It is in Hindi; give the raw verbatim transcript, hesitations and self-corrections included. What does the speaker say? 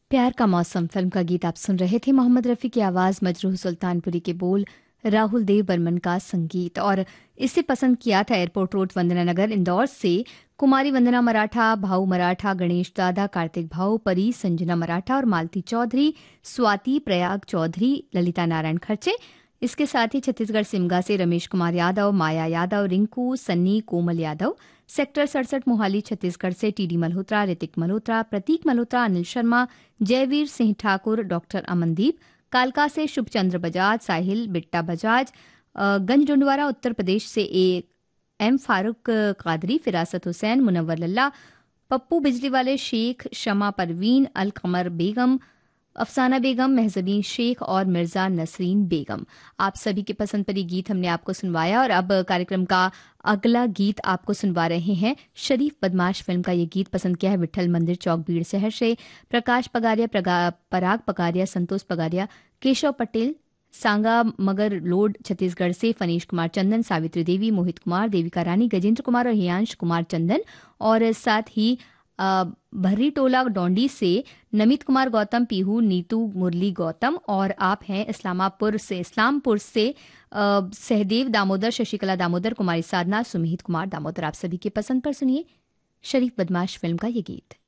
प्यार का मौसम फिल्म का गीत आप सुन रहे थे। मोहम्मद रफ़ी की आवाज़, मजरूह सुल्तानपुरी के बोल, राहुल देव बर्मन का संगीत। और इसे पसंद किया था एयरपोर्ट रोड, वंदना नगर, इंदौर से कुमारी वंदना मराठा, भाऊ मराठा, गणेश दादा, कार्तिक भाऊ, परी, संजना मराठा और मालती चौधरी, स्वाति, प्रयाग चौधरी, ललिता नारायण खर्चे। इसके साथ ही छत्तीसगढ़ सिमगा से रमेश कुमार यादव, माया यादव, रिंकू, सन्नी, कोमल यादव। सेक्टर सड़सठ मोहाली छत्तीसगढ़ से टीडी मल्होत्रा, ऋतिक मल्होत्रा, प्रतीक मल्होत्रा, अनिल शर्मा, जयवीर सिंह ठाकुर, डॉक्टर अमनदीप। कालका से शुभचंद्र बजाज, साहिल, बिट्टा बजाज। अ, गंजडुंडवारा उत्तर प्रदेश से ए एम फारूक कादरी, फिरासत हुसैन, मुनव्वर लल्ला, पप्पू बिजली वाले शेख, शमा परवीन, अल कमर बेगम, अफसाना बेगम, महजबीन शेख और मिर्जा नसरीन बेगम। आप सभी के पसंद पर ये गीत हमने आपको सुनवाया और अब कार्यक्रम का अगला गीत आपको सुनवा रहे हैं। शरीफ बदमाश फिल्म का ये गीत पसंद किया है विठल मंदिर चौक बीड़ शहर से प्रकाश पगारिया, प्रगा- पराग पगारिया, संतोष पगारिया, केशव पटेल, सांगा मगर लोड छत्तीसगढ़ से फनीश कुमार चंदन, सावित्री देवी, मोहित कुमार, देविका रानी, गजेंद्र कुमार और हियांश कुमार चंदन। और साथ ही अ, भर्री टोला डोंडी से नमित कुमार गौतम, पीहू, नीतू, मुरली गौतम। और आप हैं इस्लामापुर से इस्लामपुर से अ, सहदेव दामोदर, शशिकला दामोदर, कुमारी साधना, सुमित कुमार दामोदर। आप सभी की पसंद पर सुनिए शरीफ बदमाश फिल्म का ये गीत।